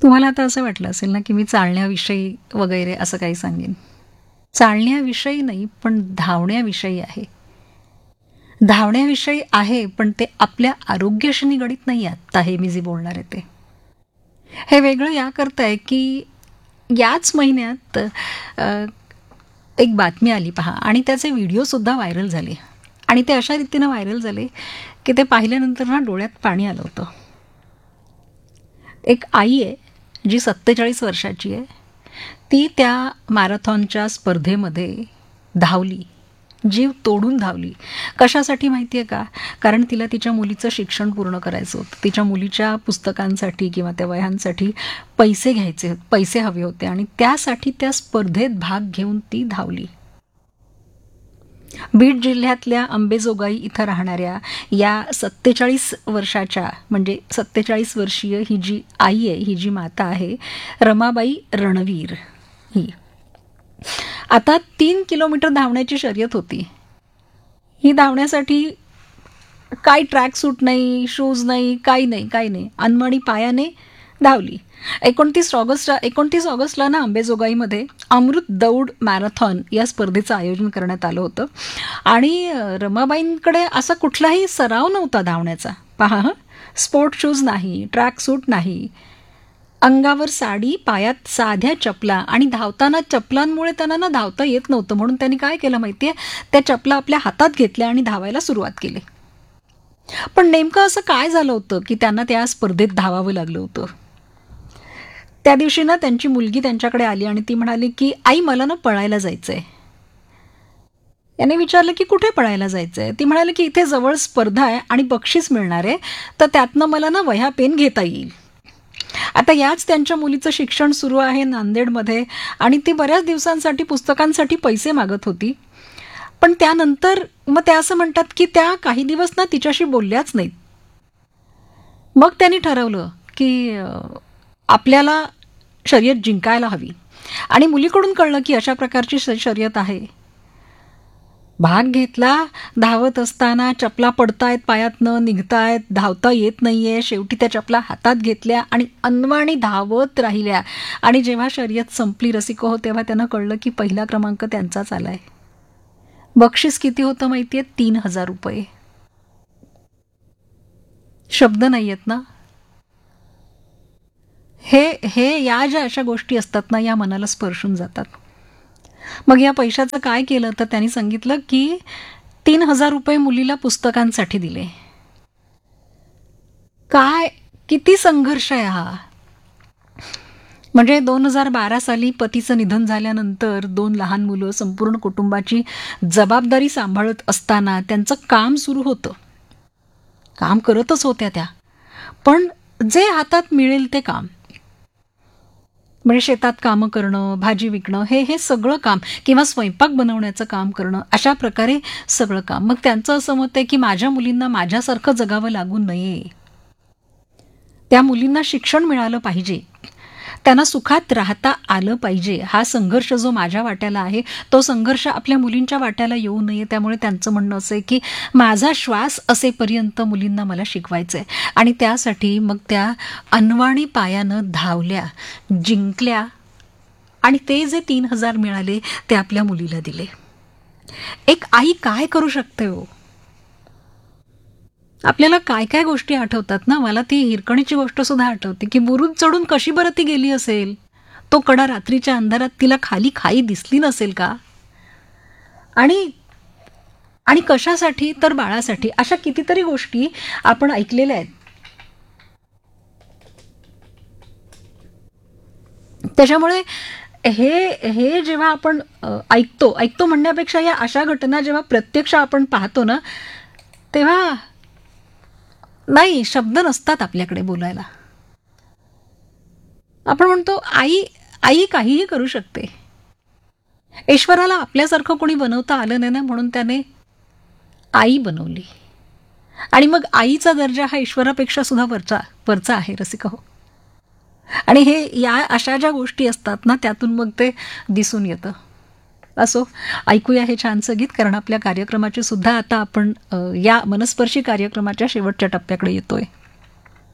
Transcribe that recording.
तुम्हाला आता असं वाटलं असेल ना, की मी चालण्याविषयी वगैरे असं काही सांगेन. चालण्याविषयी नाही, पण धावण्याविषयी आहे. धावण्याविषयी आहे, पण ते आपल्या आरोग्याशी निगडीत नाही आहे. आत्ता हे मी जे बोलणार आहे ते. हे वेगळं याकरता आहे, की याच महिन्यात एक बातमी आली पहा आणि त्याचे व्हिडिओसुद्धा व्हायरल झाले. आणि ते अशा रीतीनं व्हायरल झाले, की ते पाहिल्यानंतर ना डोळ्यात पाणी आलं होतं. एक आई आहे, जी 47 वर्षाची आहे. ती त्या मॅरेथॉनच्या स्पर्धेमध्ये धावली. जीव तोडून धावली. कशासाठी माहिती आहे का? कारण तिला तिच्या मुलीचं शिक्षण पूर्ण करायचं होतं. तिच्या मुलीच्या पुस्तकांसाठी किंवा त्या वह्यांसाठी पैसे हवे होते आणि त्यासाठी त्या स्पर्धेत भाग घेऊन ती धावली. बीड जिल्ह्यातल्या अंबेजोगाई इथं राहणाऱ्या या 47 वर्षाच्या म्हणजे 47 वर्षीय ही जी आई आहे, ही जी माता आहे, रमाबाई रणवीर ही. आता 3 किलोमीटर धावण्याची शर्यत होती. ही धावण्यासाठी काय ट्रॅक सूट नाही, शूज नाही, काही नाही. अनमणी पायाने धावली. 29 ऑगस्टला ना अंबेजोगाईमध्ये अमृत दौड मॅरेथॉन या स्पर्धेचं आयोजन करण्यात आलं होतं. आणि रमाबाईंकडे असा कुठलाही सराव नव्हता धावण्याचा. पहा, स्पोर्ट शूज नाही, ट्रॅक सूट नाही, अंगावर साडी, पायात साध्या चपला आणि धावताना चपलांमुळे त्यांना ना धावता येत नव्हतं. म्हणून त्यांनी काय केलं माहितीये, त्या चपला आपल्या हातात घेतल्या आणि धावायला सुरुवात केली. पण नेमकं असं काय झालं होतं की त्यांना त्या स्पर्धेत धावावं लागलं होतं. त्या दिवशी ना त्यांची मुलगी त्यांच्याकडे आली आणि ती म्हणाली की आई, मला ना पळायला जायचंय. याने विचारलं की कुठे पळायला जायचंय? ती म्हणाली की इथे जवळ स्पर्धा आहे आणि बक्षीस मिळणार आहे, तर त्यातनं मला ना वह्या पेन घेता येईल. आता याच त्यांच्या मुलीचं शिक्षण सुरू आहे नांदेडमध्ये आणि ती बऱ्याच दिवसांसाठी पुस्तकांसाठी पैसे मागत होती. पण त्यानंतर मग त्या असं म्हणतात की त्या काही दिवस ना तिच्याशी बोलल्याच नाहीत. मग त्यांनी ठरवलं की आपल्याला शर्यत जिंकायला हवी. आणि मुलीकडून कळलं की अशा प्रकारची शर्यत आहे. भाग घेतला. धावत असताना चपला पडतायत, पायातनं निघतायत, धावता येत नाहीये. शेवटी त्या चपला हातात घेतल्या आणि अनवाणी धावत राहिल्या. आणि जेव्हा शर्यत संपली रसिको हो, तेव्हा त्यांना कळलं की पहिला क्रमांक त्यांचाच आलाय. बक्षीस किती होतं माहितीये? 3,000 रुपये. शब्द नाही आहेत ना. हे या ज्या अशा गोष्टी असतात ना, या मनाला स्पर्शून जातात. मग या पैशाचं काय केलं तर त्यांनी सांगितलं की 3,000 रुपये मुलीला पुस्तकांसाठी दिले. काय किती संघर्ष आहे हा. म्हणजे 2012 साली पतीचं निधन झाल्यानंतर 2 लहान मुलं, संपूर्ण कुटुंबाची जबाबदारी सांभाळत असताना त्यांचं काम सुरू होतं. काम करतच होत्या त्या, पण जे हातात मिळेल ते काम, म्हणजे शेतात कामं करणं, भाजी विकणं, हे सगळं काम किंवा स्वयंपाक बनवण्याचं काम करणं, अशा प्रकारे सगळं काम. मग त्यांचं असं मत आहे की माझ्या मुलींना माझ्यासारखं जगावं लागू नये. त्या मुलींना शिक्षण मिळालं पाहिजे, त्यांना सुखात राहता आलं पाहिजे. हा संघर्ष जो माझ्या वाट्याला आहे, तो संघर्ष आपल्या मुलींच्या वाट्याला येऊ नये. त्यामुळे त्यांचं म्हणणं असं आहे की माझा श्वास असेपर्यंत मुलींना मला शिकवायचं आहे. आणि त्यासाठी मग त्या अनवाणी पायानं धावल्या, जिंकल्या आणि ते जे 3,000 मिळाले ते आपल्या मुलीला दिले. एक आई काय करू शकते हो. आपल्याला काय काय गोष्टी आठवतात ना. मला ती हिरकणीची गोष्ट सुद्धा आठवते की बुरुज चढून कशी बरं ती गेली असेल. तो कडा रात्रीच्या अंधारात तिला खाली खाई दिसली नसेल का. आणि कशासाठी तर बाळासाठी. अशा कितीतरी गोष्टी आपण ऐकलेल्या आहेत. त्याच्यामुळे हे जेव्हा आपण ऐकतो म्हणण्यापेक्षा या अशा घटना जेव्हा प्रत्यक्ष आपण पाहतो ना, तेव्हा नाही, शब्द नसतात आपल्याकडे बोलायला. आपण म्हणतो आई काहीही करू शकते. ईश्वराला आपल्यासारखं कोणी बनवता आलं नाही ना, म्हणून त्याने आई बनवली. आणि मग आईचा दर्जा हा ईश्वरापेक्षा सुद्धा वरचा आहे रसिका हो. आणि हे या अशा ज्या गोष्टी असतात ना, त्यातून मग ते दिसून येतं. असो, ऐकूया हे छानसं गीत, कारण आपल्या कार्यक्रमाची सुद्धा आता आपण या मनस्पर्शी कार्यक्रमाच्या शेवटच्या टप्प्याकडे येतोय.